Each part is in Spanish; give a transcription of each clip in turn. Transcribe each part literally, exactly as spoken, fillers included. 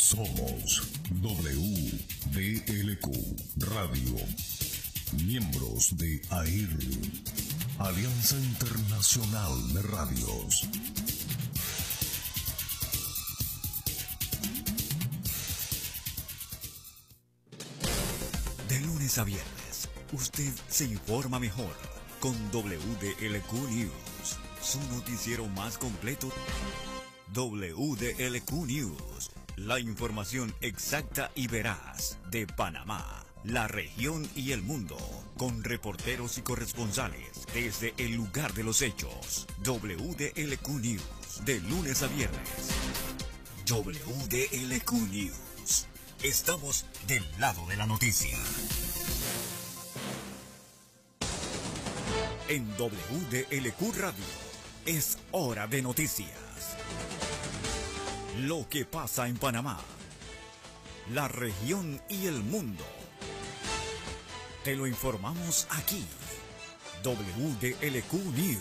Somos W D L Q Radio, miembros de A I R, Alianza Internacional de Radios. De lunes a viernes, usted se informa mejor con W D L Q News, su noticiero más completo. W D L Q News, la información exacta y veraz de Panamá, la región y el mundo, con reporteros y corresponsales desde el lugar de los hechos. W D L Q News, de lunes a viernes. W D L Q News, estamos del lado de la noticia. En W D L Q Radio, es hora de noticias. Lo que pasa en Panamá, la región y el mundo. Te lo informamos aquí. W D L Q News.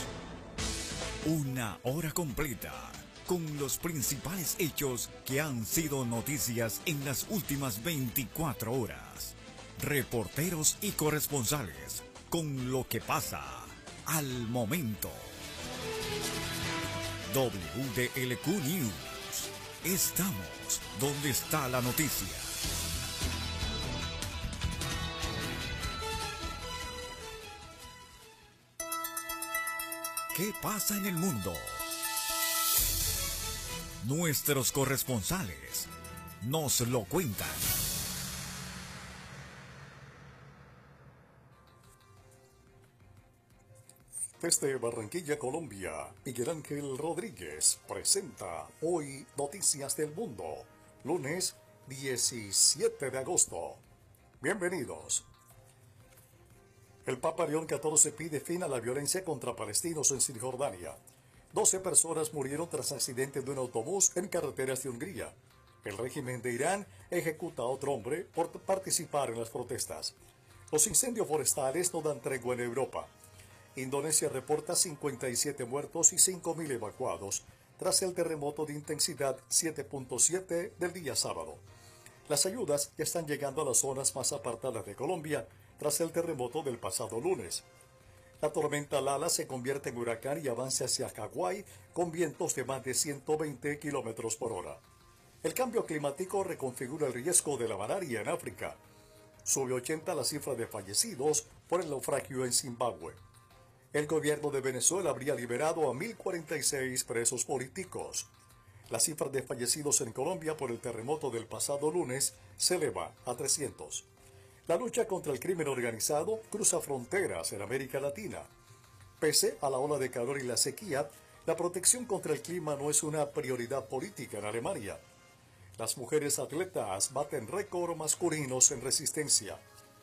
Una hora completa con los principales hechos que han sido noticias en las últimas veinticuatro horas. Reporteros y corresponsales con lo que pasa al momento. W D L Q News. Estamos donde está la noticia. ¿Qué pasa en el mundo? Nuestros corresponsales nos lo cuentan. Desde Barranquilla, Colombia, Miguel Ángel Rodríguez presenta hoy Noticias del Mundo, lunes diecisiete de agosto. Bienvenidos. El Papa León catorce pide fin a la violencia contra palestinos en Cisjordania. doce personas murieron tras accidente de un autobús en carreteras de Hungría. El régimen de Irán ejecuta a otro hombre por participar en las protestas. Los incendios forestales no dan tregua en Europa. Indonesia reporta cincuenta y siete muertos y cinco mil evacuados tras el terremoto de intensidad siete punto siete del día sábado. Las ayudas ya están llegando a las zonas más apartadas de Colombia tras el terremoto del pasado lunes. La tormenta Lala se convierte en huracán y avanza hacia Hawái con vientos de más de ciento veinte kilómetros por hora. El cambio climático reconfigura el riesgo de la malaria en África. Sube ochenta la cifra de fallecidos por el naufragio en Zimbabue. El gobierno de Venezuela habría liberado a mil cuarenta y seis presos políticos. La cifra de fallecidos en Colombia por el terremoto del pasado lunes se eleva a trescientos. La lucha contra el crimen organizado cruza fronteras en América Latina. Pese a la ola de calor y la sequía, la protección contra el clima no es una prioridad política en Alemania. Las mujeres atletas baten récord masculinos en resistencia.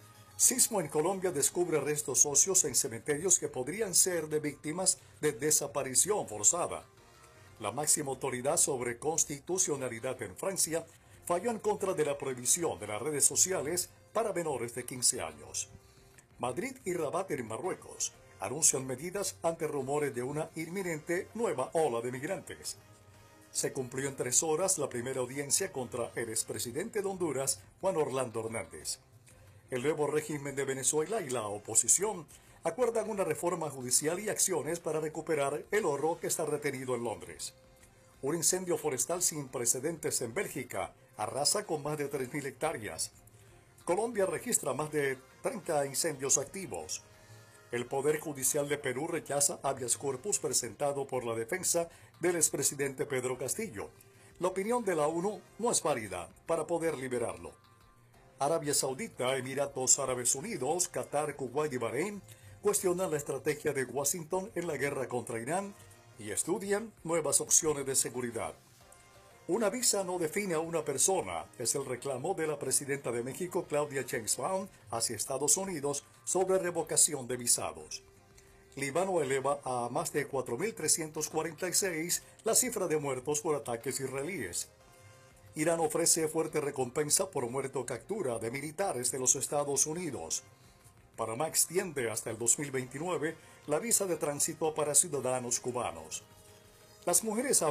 Sismo en Colombia descubre restos óseos en cementerios que podrían ser de víctimas de desaparición forzada. La máxima autoridad sobre constitucionalidad en Francia falló en contra de la prohibición de las redes sociales para menores de quince años. Madrid y Rabat en Marruecos anuncian medidas ante rumores de una inminente nueva ola de migrantes. Se cumplió en tres horas la primera audiencia contra el expresidente de Honduras, Juan Orlando Hernández. El nuevo régimen de Venezuela y la oposición acuerdan una reforma judicial y acciones para recuperar el oro que está retenido en Londres. Un incendio forestal sin precedentes en Bélgica arrasa con más de tres mil hectáreas. Colombia registra más de treinta incendios activos. El Poder Judicial de Perú rechaza habeas corpus presentado por la defensa del expresidente Pedro Castillo. La opinión de la ONU no es válida para poder liberarlo. Arabia Saudita, Emiratos Árabes Unidos, Qatar, Kuwait y Bahrein cuestionan la estrategia de Washington en la guerra contra Irán y estudian nuevas opciones de seguridad. Una visa no define a una persona, es el reclamo de la presidenta de México, Claudia Sheinbaum, hacia Estados Unidos sobre revocación de visados. Líbano eleva a más de cuatro mil trescientos cuarenta y seis la cifra de muertos por ataques israelíes. Irán ofrece fuerte recompensa por muerte o captura de militares de los Estados Unidos. Panamá extiende hasta el dos mil veintinueve la visa de tránsito para ciudadanos cubanos. Las mujeres